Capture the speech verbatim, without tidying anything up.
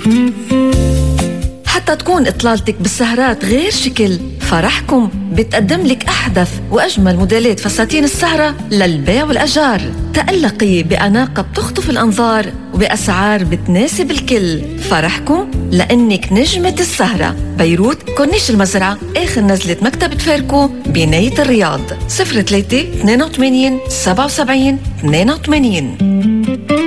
حتى تكون إطلالتك بالسهرات غير شكل، فرحكم بتقدم لك أحدث وأجمل موديلات فساتين السهرة للبيع والأجار. تألقي بأناقة بتخطف الأنظار وبأسعار بتناسب الكل. فرحكم لأنك نجمة السهرة. بيروت، كورنيش المزرعة، آخر نزلة مكتبة فاركو بناية الرياض. صفر ثلاثة اثنين ثمانية سبعة سبعة اثنين ثمانية.